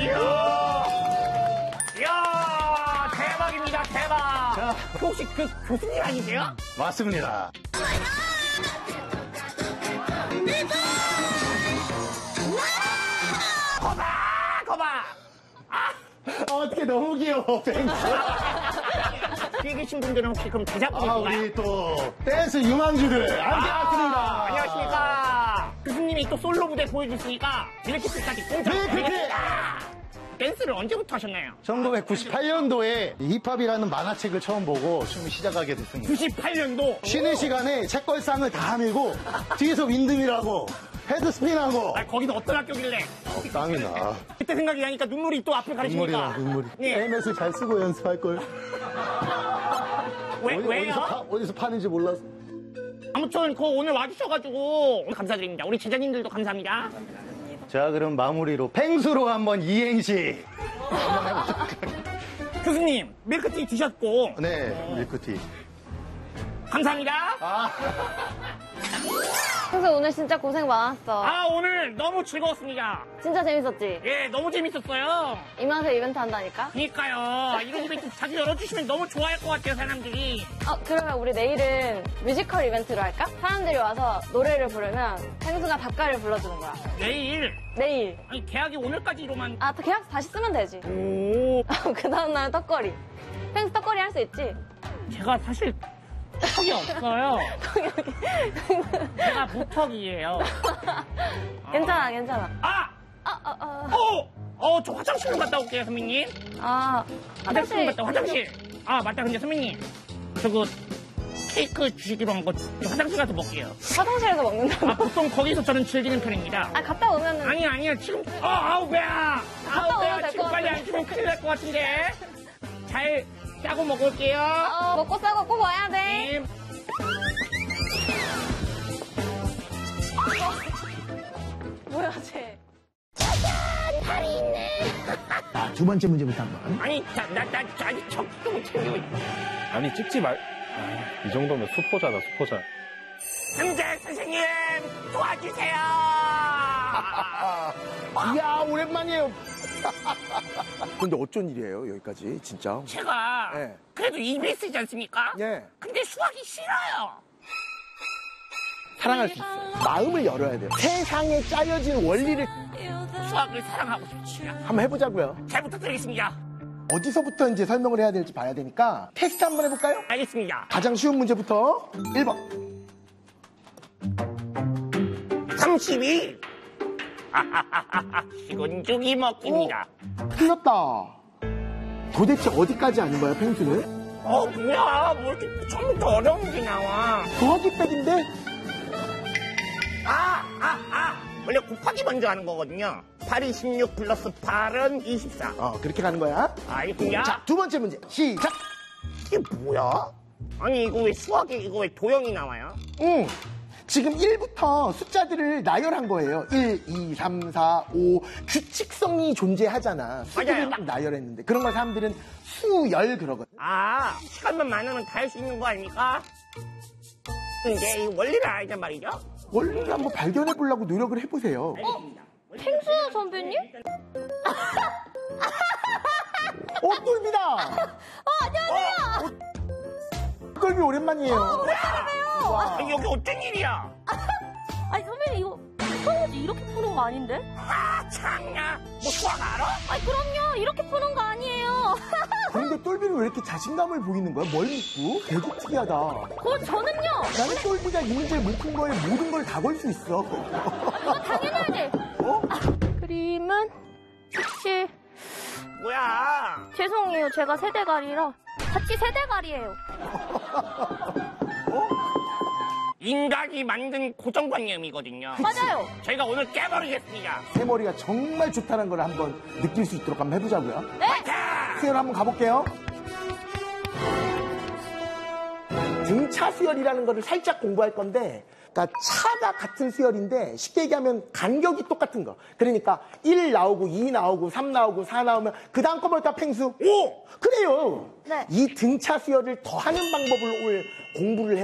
이야, 대박입니다, 대박. 자, 혹시 그 교수님 아니세요? 맞습니다. 거봐! 어떻게 너무 귀여워, 뱅크. 뒤에 계신 분들은 혹시 그럼 제작분인가요? 우리 또 댄스 유망주들 함께 왔습니다. 안녕하십니까. 교수님이 또 솔로 무대 보여주시니까 밀크티까지 공짜 드리겠습니다. 댄스를 언제부터 하셨나요? 1998년도에 힙합이라는 만화책을 처음 보고 춤을 시작하게 됐습니다. 98년도? 쉬는 시간에 책걸상을 다 밀고 뒤에서 윈드밀하고 헤드스핀하고. 거기는 어떤 학교길래? 땀이 나. 그때 생각이 나니까 눈물이 또 앞을 가리시니까. 눈물이. 네. MS를 잘 쓰고 연습할걸. 왜요? 어디서 파는지 몰라서. 아무튼 오늘 와주셔가지고 감사드립니다. 우리 제자님들도 감사합니다. 자, 그럼 마무리로 펭수로 한번 이행시. 교수님, 밀크티 드셨고. 네, 밀크티. 감사합니다. 펭수 오늘 진짜 고생 많았어. 오늘 너무 즐거웠습니다. 진짜 재밌었지? 예, 너무 재밌었어요. 이 맛에 이벤트 한다니까? 그니까요. 이런 이벤트 자주 열어주시면 너무 좋아할 것 같아요, 사람들이. 그러면 우리 내일은 뮤지컬 이벤트로 할까? 사람들이 와서 노래를 부르면 펭수가 답가를 불러주는 거야. 내일. 아니, 계약이 오늘까지로만. 계약서 다시 쓰면 되지. 오. 그 다음날 떡거리. 펭수 떡거리 할 수 있지? 제가 사실 턱이 없어요. 제가 무턱이에요. 괜찮아. 저 화장실로 갔다 올게요, 선배님. 화장실. 맞다, 근데 선배님. 케이크 주시기로 한 거 화장실 가서 먹게요. 화장실에서 먹는다고? 보통 거기서 저는 즐기는 편입니다. 갔다 오면은. 아니야, 지금. 아우, 배야. 갔다 오면 될 지금 것 빨리 같은데. 안 주면 큰일 날 것 같은데. 잘 짜고 먹을게요. 먹고 싸고 꼭 와야 돼. 네. 뭐야, 쟤. 팔이 있네. 두 번째 문제부터 한번. 아니, 아직 적기도 못했네. 아니 찍지 말. 이 정도면 수포자다 수포자. 승재 선생님 도와주세요. 이야, 오랜만이에요. 근데 어쩐 일이에요, 여기까지, 진짜? 제가 네. 그래도 EBS이지 않습니까? 네. 근데 수학이 싫어요. 사랑할 수 있어요. 마음을 열어야 돼요. 세상에 짜여진 원리를 수학을 사랑하고 싶습니다. 한번 해보자고요. 잘 부탁드리겠습니다. 어디서부터 이제 설명을 해야 될지 봐야 되니까 테스트 한번 해볼까요? 알겠습니다. 가장 쉬운 문제부터 1번. 32. 식은죽이 먹힙니다. 틀렸다. 도대체 어디까지 아는 거야, 펭수는? 뭐야, 뭐 이렇게 처음부터 어려운 게 나와. 더하기 빼기인데? 원래 곱하기 먼저 하는 거거든요. 8이 16 플러스 8은 24. 그렇게 가는 거야. 알겠습니다. 자, 두 번째 문제 시작. 이게 뭐야? 아니, 이거 왜 수학이, 이거 왜 도형이 나와요? 지금 1부터 숫자들을 나열한 거예요. 1, 2, 3, 4, 5. 규칙성이 존재하잖아. 수들을 맞아요. 막 나열했는데. 그런 걸 사람들은 수열 그러거든. 시간만 많으면 다 할 수 있는 거 아닙니까? 근데 이 원리를 알단 말이죠? 원리를 한번 발견해 보려고 노력을 해보세요. 펭수 선배님? 똘비다. 안녕하세요. 똘비 오랜만이에요. 여기 어쩐 일이야? 아니, 선배님, 이거 수학문제 이렇게 푸는 거 아닌데? 참나. 뭐 수학 알아? 그럼요. 이렇게 푸는 거 아니에요. 근데 똘비는 왜 이렇게 자신감을 보이는 거야? 뭘 믿고? 되게 특이하다. 저는요. 나는 똘비가 이 문제를 못 푼 거에 모든 걸 다 걸 수 있어. 당연하지. 그림은 17. 뭐야? 죄송해요. 제가 세대갈이라. 같이 세대갈이에요. 인간이 만든 고정관념이거든요. 맞아요. 저희가 오늘 깨버리겠습니다. 새머리가 정말 좋다는 걸 한번 느낄 수 있도록 한번 해보자고요. 네. 수열 한번 가볼게요. 등차 수열이라는 거를 살짝 공부할 건데, 그러니까 차가 같은 수열인데 쉽게 얘기하면 간격이 똑같은 거. 그러니까 1 나오고 2 나오고 3 나오고 4 나오면 그 다음 거 뭘까, 펭수? 5! 그래요. 네. 이 등차 수열을 더하는 방법을 오늘 공부를